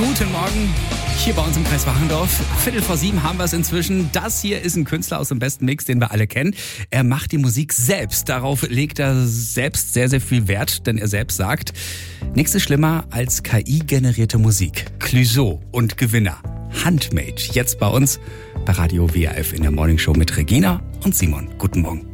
Guten Morgen, hier bei uns im Kreis Wachendorf. 6:15 haben wir es inzwischen. Das hier ist ein Künstler aus dem besten Mix, den wir alle kennen. Er macht die Musik selbst. Darauf legt er selbst sehr, sehr viel Wert, denn er selbst sagt, nichts ist schlimmer als KI-generierte Musik. Clouseau und Gewinner. Handmade. Jetzt bei uns bei Radio WRF in der Morningshow mit Regina und Simon. Guten Morgen.